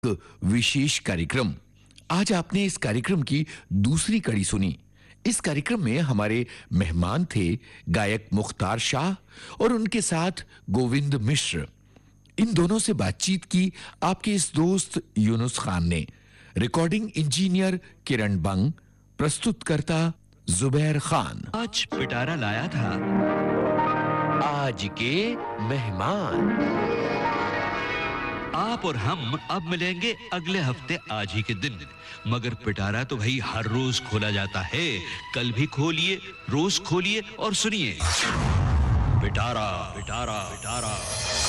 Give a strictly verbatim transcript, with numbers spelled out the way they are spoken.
विशेष कार्यक्रम। आज आपने इस कार्यक्रम की दूसरी कड़ी सुनी। इस कार्यक्रम में हमारे मेहमान थे गायक मुख्तार शाह और उनके साथ गोविंद मिश्र। इन दोनों से बातचीत की आपके इस दोस्त यूनुस खान ने। रिकॉर्डिंग इंजीनियर किरण बंग, प्रस्तुतकर्ता जुबैर खान। आज पिटारा लाया था आज के मेहमान। आप और हम अब मिलेंगे अगले हफ्ते आज ही के दिन। मगर पिटारा तो भाई हर रोज खोला जाता है। कल भी खोलिए, रोज खोलिए और सुनिए पिटारा पिटारा पिटारा।